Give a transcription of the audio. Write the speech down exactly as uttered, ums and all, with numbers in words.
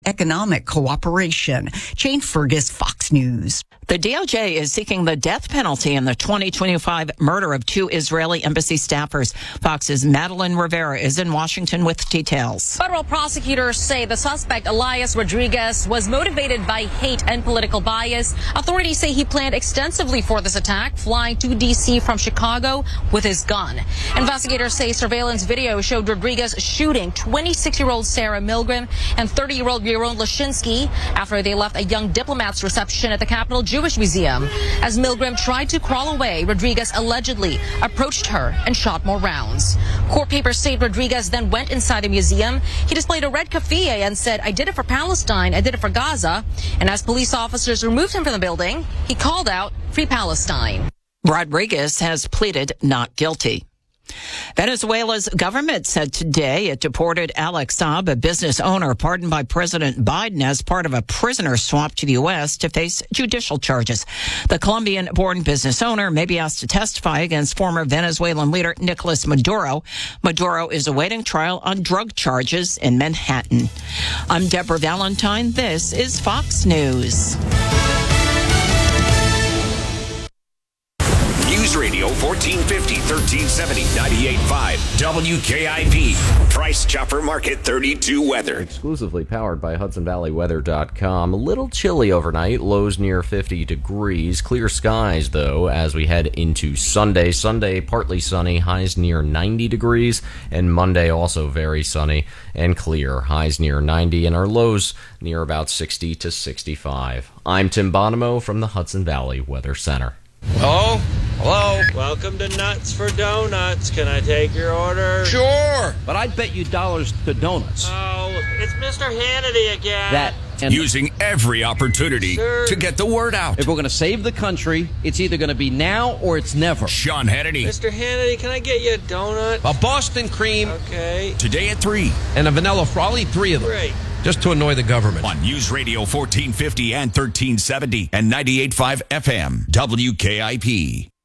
economic cooperation. Jane Fergus, Fox News. The D O J is seeking the death penalty in the twenty twenty-five murder of two Israeli embassy staffers. Fox's Madeline Rivera is in Washington with details. Federal prosecutors say the suspect, Elias Rodriguez, was motivated by hate and political bias. Authorities say he planned extensively for this attack, flying to D C from Chicago with his gun. Investigators say surveillance video showed Rodriguez shooting twenty-six-year-old Sarah Milgram and thirty-year-old Yaron Lashinsky after they left a young diplomat's reception at the Capitol Jewish Museum. As Milgram tried to crawl away, Rodriguez allegedly approached her and shot more rounds. Court papers say Rodriguez then went inside the museum. He displayed a red keffiyeh and said, "I did it for Palestine, I did it for Gaza." And as police officers removed him from the building, he called out, "Free Palestine." Rodriguez has pleaded not guilty. Venezuela's government said today it deported Alex Saab, a business owner pardoned by President Biden as part of a prisoner swap to the U S to face judicial charges. The Colombian-born business owner may be asked to testify against former Venezuelan leader Nicolas Maduro. Maduro is awaiting trial on drug charges in Manhattan. I'm Deborah Valentine. This is Fox News. News Radio fourteen fifty, thirteen seventy, ninety-eight point five, W K I P. Price Chopper Market thirty-two weather. Exclusively powered by Hudson Valley Weather dot com. A little chilly overnight, lows near fifty degrees. Clear skies, though, as we head into Sunday. Sunday, partly sunny, highs near ninety degrees. And Monday, also very sunny and clear, highs near ninety. And our lows near about sixty to sixty-five. I'm Tim Bonomo from the Hudson Valley Weather Center. Hello? Hello? Welcome to Nuts for Donuts. Can I take your order? Sure, but I'd bet you dollars to donuts. Oh, it's Mister Hannity again. That and using every opportunity Sir. to get the word out. if we're going to save the country, it's either going to be now or it's never. Sean Hannity. Mister Hannity, can I get you a donut? A Boston cream Okay. Today at three and a vanilla frolly, three of them. Great. Just to annoy the government. on News Radio fourteen fifty and thirteen seventy and ninety-eight point five F M. W K I P.